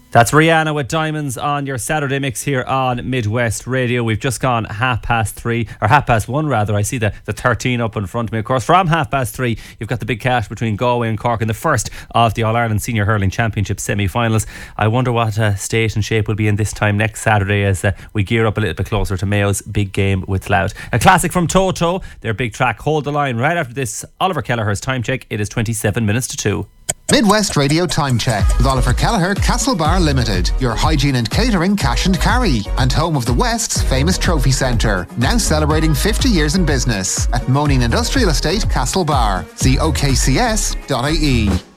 That's Rihanna with Diamonds on your Saturday mix here on Midwest Radio. We've just gone 1:30 rather. I see the 13 up in front of me. Of course, from 3:30, you've got the big clash between Galway and Cork in the first of the All-Ireland Senior Hurling Championship semi-finals. I wonder what state and shape will be in this time next Saturday as we gear up a little bit closer to Mayo's big game with Louth. A classic from Toto, their big track Hold the Line. Right after this, Oliver Kelleher's time check. It is 27 minutes to 2. Midwest Radio Time Check with Oliver Kelleher, Castlebar Limited, your hygiene and catering cash and carry, and home of the West's famous trophy centre, now celebrating 50 years in business at Moaning Industrial Estate, Castlebar. See okcs.ie.